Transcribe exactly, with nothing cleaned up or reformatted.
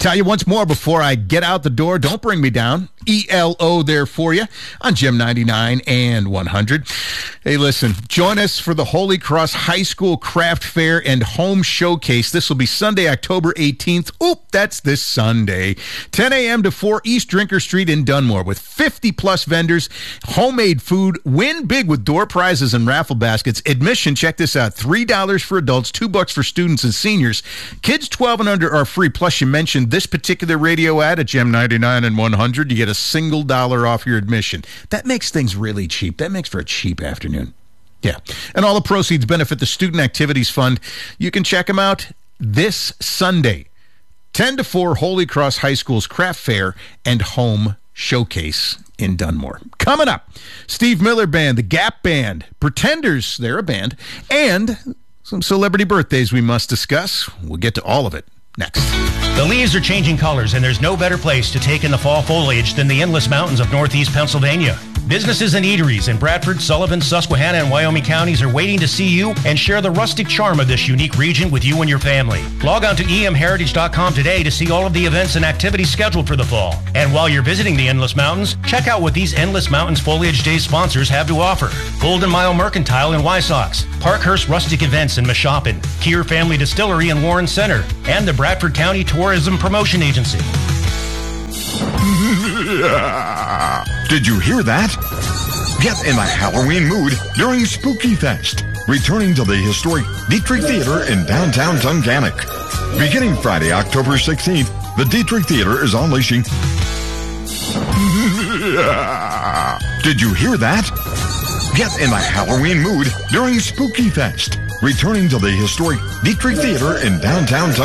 Tell you once more before I get out the door, don't bring me down. E L O there for you on Gem ninety-nine and one hundred. Hey, listen, join us for the Holy Cross High School Craft Fair and Home Showcase. This will be Sunday, October eighteenth. Oop, that's this Sunday. ten a.m. to four East Drinker Street in Dunmore with fifty plus vendors, homemade food, win big with door prizes and raffle baskets. Admission, check this out, three dollars for adults, two bucks for students and seniors. Kids twelve and under are free. Plus, you mentioned this particular radio ad at Gem ninety-nine and one hundred. You get a single dollar off your admission. That makes things really cheap. That makes for a cheap afternoon. Yeah. And all the proceeds benefit the Student Activities Fund. You can check them out this Sunday, ten to four, Holy Cross High School's Craft Fair and Home Showcase in Dunmore. Coming up, Steve Miller Band, the Gap Band, Pretenders, they're a band, and some celebrity birthdays we must discuss. We'll get to all of it next. The leaves are changing colors, and there's no better place to take in the fall foliage than the Endless Mountains of Northeast Pennsylvania. Businesses and eateries in Bradford, Sullivan, Susquehanna, and Wyoming counties are waiting to see you and share the rustic charm of this unique region with you and your family. Log on to e m heritage dot com today to see all of the events and activities scheduled for the fall. And while you're visiting the Endless Mountains, check out what these Endless Mountains Foliage Day sponsors have to offer. Golden Mile Mercantile in Wysox, Parkhurst Rustic Events in Mashopin, Keir Family Distillery in Warren Center, and the Bradford County Tourism Promotion Agency. Did you hear that? Get in the Halloween mood during Spooky Fest, returning to the historic Dietrich Theater in downtown Tunkhannock. Beginning Friday, October sixteenth, the Dietrich Theater is unleashing... Did you hear that? Get in the Halloween mood during Spooky Fest, returning to the historic Dietrich Theater in downtown Tunkhannock.